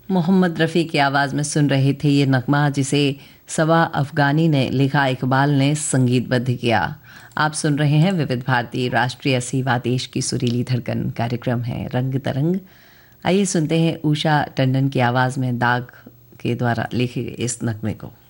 मोहम्मद रफ़ी की आवाज़ में सुन रहे थे ये नगमा, जिसे सवा अफ़गानी ने लिखा, इकबाल ने संगीतबद्ध किया। आप सुन रहे हैं विविध भारती राष्ट्रीय सेवा देश की सुरीली धड़कन। कार्यक्रम है रंग तरंग। आइए सुनते हैं उषा टंडन की आवाज़ में दाग के द्वारा लिखे गए इस नगमे को।